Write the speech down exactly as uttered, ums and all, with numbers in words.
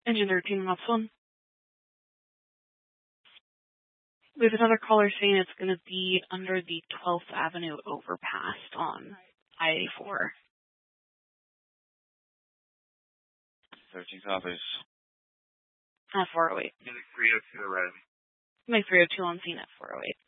Engine thirteen, lots one. We have another caller saying it's going to be under the twelfth Avenue overpass on I eighty-four. thirteen copies. At four oh eight. Make three oh two arriving. Make three oh two on scene at four oh eight.